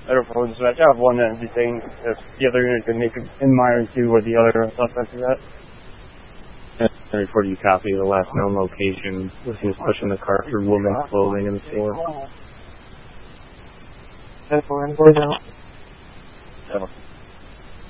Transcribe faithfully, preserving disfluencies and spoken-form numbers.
Better for dispatch. I have one that is saying if the other unit could make it in Myron two or the other suspect is that. And report you copy the last known location. Was he was pushing the cart through women's clothing in the store. That's four and four now. So.